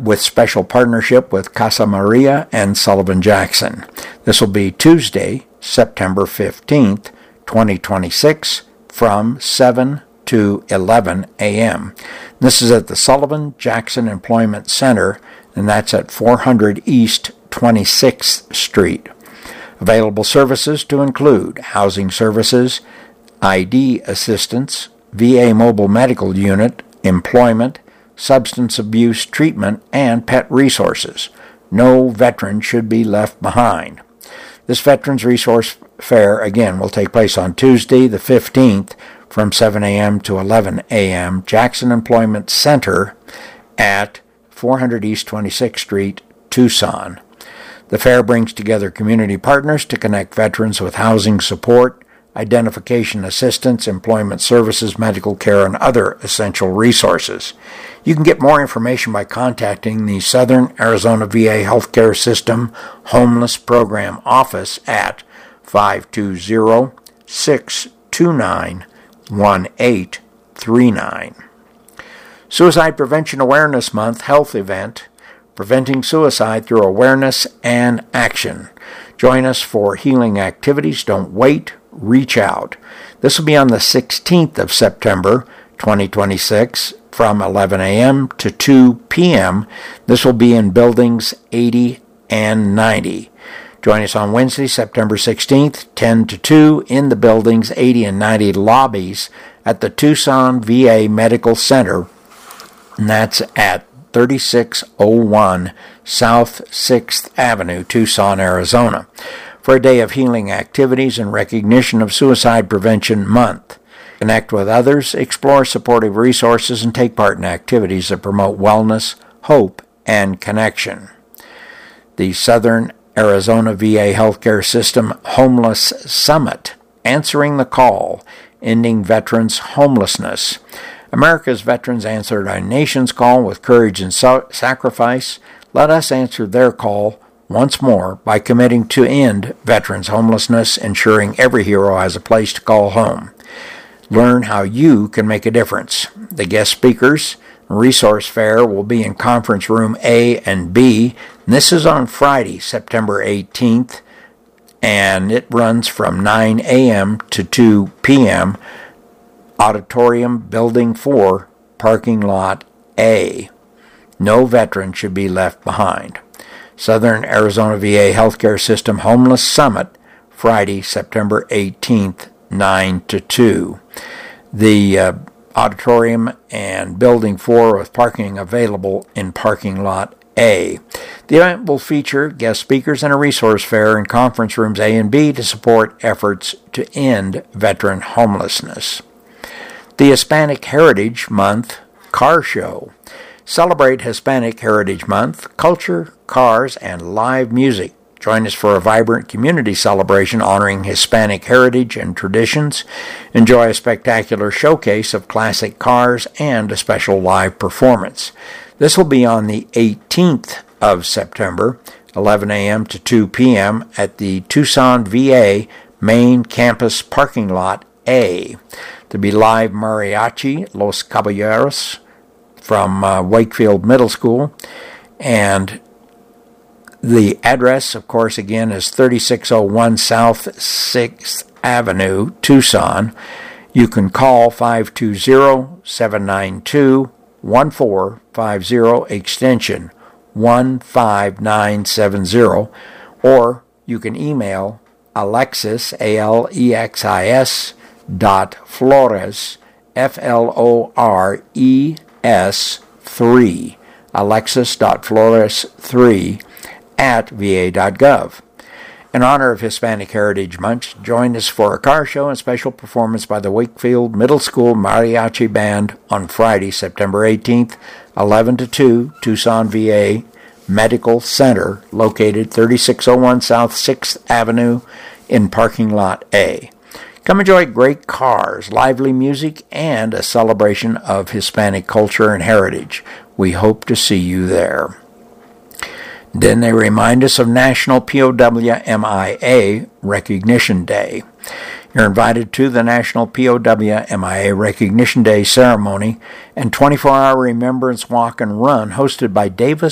with special partnership with Casa Maria and Sullivan Jackson. This will be Tuesday, September 15th, 2026, from 7 to 11 a.m. This is at the Sullivan Jackson Employment Center, and that's at 400 East 26th Street. Available services to include housing services, ID assistance, VA mobile medical unit, employment, substance abuse treatment, and pet resources. No veteran should be left behind. This Veterans Resource Fair, again, will take place on Tuesday the 15th from 7 a.m. to 11 a.m. Jackson Employment Center at 400 East 26th Street, Tucson. The fair brings together community partners to connect veterans with housing support, identification assistance, employment services, medical care, and other essential resources. You can get more information by contacting the Southern Arizona VA Healthcare System Homeless Program Office at 520-629-1839. Suicide Prevention Awareness Month Health Event, Preventing Suicide Through Awareness and Action. Join us for healing activities. Don't wait. Reach out. This will be on the 16th of September, 2026, from 11 a.m. to 2 p.m. This will be in buildings 80 and 90. Join us on Wednesday, September 16th, 10 to 2, in the buildings 80 and 90 lobbies at the Tucson VA Medical Center, and that's at 3601 South 6th Avenue, Tucson, Arizona, for a day of healing activities in recognition of Suicide Prevention Month. Connect with others, explore supportive resources, and take part in activities that promote wellness, hope, and connection. The Southern Arizona VA Healthcare System Homeless Summit, Answering the Call, Ending Veterans Homelessness. America's veterans answered our nation's call with courage and sacrifice. Let us answer their call once more by committing to end veterans' homelessness, ensuring every hero has a place to call home. Learn how you can make a difference. The guest speakers resource fair will be in Conference Room A and B. And this is on Friday, September 18th, and it runs from 9 a.m. to 2 p.m. Auditorium Building 4, Parking Lot A. No veteran should be left behind. Southern Arizona VA Healthcare System Homeless Summit, Friday, September 18th, 9 to 2. The auditorium and Building 4 with parking available in Parking Lot A. The event will feature guest speakers and a resource fair in conference rooms A and B to support efforts to end veteran homelessness. The Hispanic Heritage Month Car Show. Celebrate Hispanic Heritage Month, culture, cars, and live music. Join us for a vibrant community celebration honoring Hispanic heritage and traditions. Enjoy a spectacular showcase of classic cars and a special live performance. This will be on the 18th of September, 11 a.m. to 2 p.m. at the Tucson VA Main Campus Parking Lot A. To be live mariachi, Los Caballeros, from Wakefield Middle School. And the address, of course, again, is 3601 South 6th Avenue, Tucson. You can call 520-792-1450, extension 15970, or you can email Alexis, Alexis, .Flores, Flores 3, Alexis.Flores3 at va.gov. In honor of Hispanic Heritage Month, join us for a car show and special performance by the Wakefield Middle School Mariachi Band on Friday, September 18th, 11 to 2, Tucson VA Medical Center, located 3601 South 6th Avenue in Parking Lot A. Come enjoy great cars, lively music, and a celebration of Hispanic culture and heritage. We hope to see you there. Then they remind us of National POW/MIA Recognition Day. You're invited to the National POW/MIA Recognition Day ceremony and 24-hour remembrance walk and run hosted by Davis